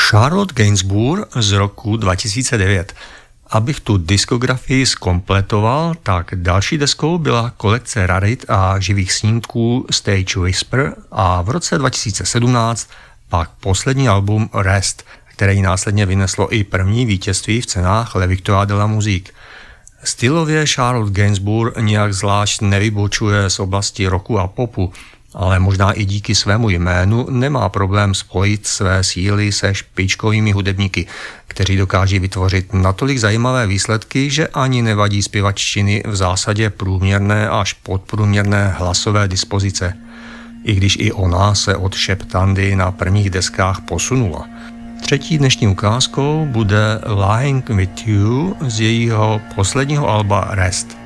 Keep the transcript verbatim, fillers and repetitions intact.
Charlotte Gainsbourg z roku dva tisíce devět. Abych tu diskografii zkompletoval, tak další deskou byla kolekce rarit a živých snímků Stage Whisper a v roce dva tisíce sedmnáct pak poslední album Rest, který následně vyneslo i první vítězství v cenách Le Victoire de la Musique. Stylově Charlotte Gainsbourg nijak zvlášť nevybočuje z oblasti rocku a popu, ale možná i díky svému jménu nemá problém spojit své síly se špičkovými hudebníky, kteří dokáží vytvořit natolik zajímavé výsledky, že ani nevadí zpěvaččiny v zásadě průměrné až podprůměrné hlasové dispozice. I když i ona se od šeptandy na prvních deskách posunula. Třetí dnešní ukázkou bude Lying with You z jejího posledního alba Rest.